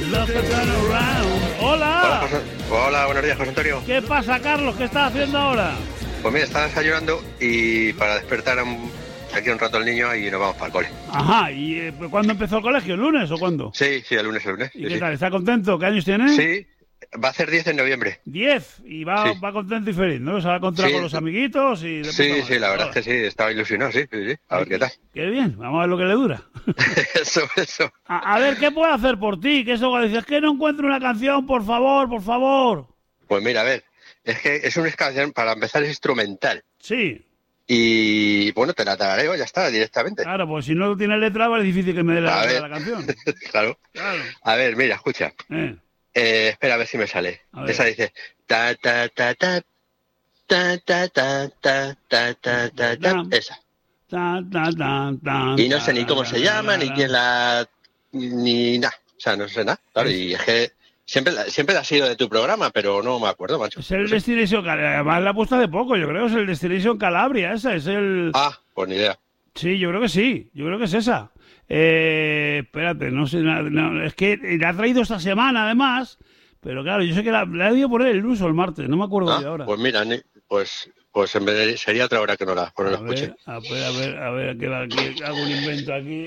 Hola. Hola, buenos días, José Antonio. ¿Qué pasa, Carlos? ¿Qué estás haciendo ahora? Pues mira, estaba desayunando y para despertar aquí un rato al niño y nos vamos para el cole. Ajá, ¿y cuándo empezó el colegio? ¿El lunes o cuándo? Sí, el lunes. ¿Y Sí, qué tal? ¿Está contento? ¿Qué años tiene? Sí, va a ser 10 en noviembre. 10, y va contento y feliz, ¿no? Se va a encontrar con los amiguitos y... Sí, la verdad es que sí, estaba ilusionado, sí. A ver qué tal. Qué bien, vamos a ver lo que le dura. Eso. A ver, ¿qué puedo hacer por ti? Que eso dices, que no encuentro una canción, por favor. Pues mira, a ver, es que es una canción, para empezar, es instrumental. Sí. Y bueno, te la tarareo, ya está, directamente. Claro, pues si no tiene letra, va a ser difícil que me dé la letra de la canción. Claro. A ver, mira, escucha. Espera a ver si me sale. Esa dice ta ta ta ta ta ta ta ta ta ta ta ta, esa. Y no sé ni cómo se llama, ni quién ni nada. O sea, no sé nada. Claro, y es que siempre la ha sido de tu programa, pero no me acuerdo, macho. Es el Destination Calabria. Además la ha puesto hace poco, yo creo. Es el Destination Calabria, esa. Es el... Pues ni idea. Sí, yo creo que sí. Yo creo que es esa. Espérate, no sé. Es que la ha traído esta semana, además. Pero claro, yo sé que la he debido poner el lunes o el martes. No me acuerdo de ahora. Pues mira, pues en vez de, sería otra hora que no la escuche. A ver, que aquí hago un invento aquí.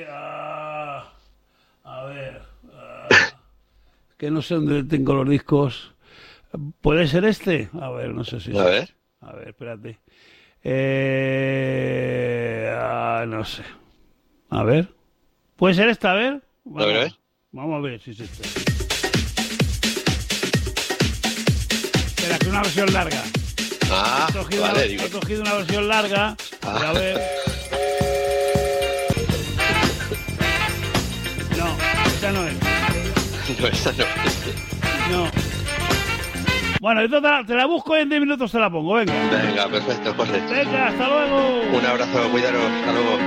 Que no sé dónde tengo los discos. ¿Puede ser este? A ver, no sé si... A ver, espérate. No sé. A ver. ¿Puede ser esta? A ver. Vamos a ver si es esta. Espera, que es una versión larga. He cogido una versión larga. A ver. No, esta no es. No, esta no. No. Bueno, entonces te la busco y en 10 minutos te la pongo, venga. Venga, perfecto, José. Venga, hasta luego. Un abrazo, cuídaros, hasta luego.